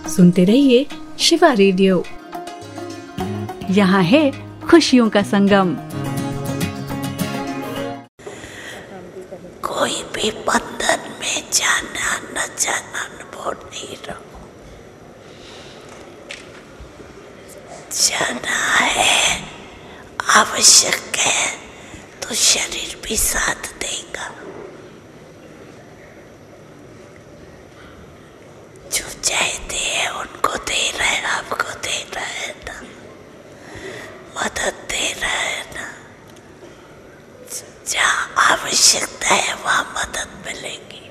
सुनते रहिए शिवा रेडियो। यहाँ है खुशियों का संगम। कोई भी बंधन में जाना न जाना अनुभव नहीं रहो। जाना है, आवश्यक है, तो शरीर भी साथ देगा। जो चाहते हैं उनको दे रहा है, आपको दे रहा है ना, मदद दे रहा है ना। जहाँ आवश्यकता है वहाँ मदद मिलेगी।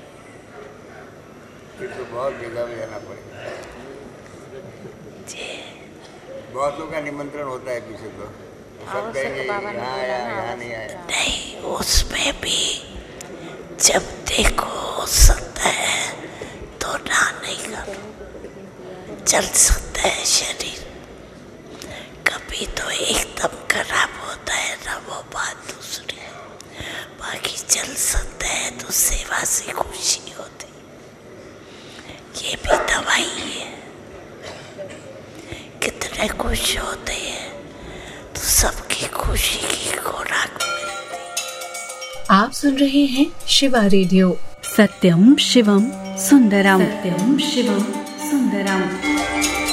तो बहुत जगह में जाना पड़ेगा जी। बहुत लोग का निमंत्रण होता है पीछे तो सब कहेंगे यहाँ नहीं आया। नहीं, उसमें भी जब देखो हो सकता है तो ना नहीं करो। चल सकता है शरीर, कभी तो एकदम खराब होता है ना, वो बात दूसरी है। बाकी चल सकता है तो सेवा से खुशी होती, ये भी दवाई है। कितने खुश होते हैं तो सबकी खुशी की खुराक मिलती। आप सुन रहे हैं शिवा रेडियो। सत्यम शिवम सुंदरम। सत्यम शिवम सुंदरम।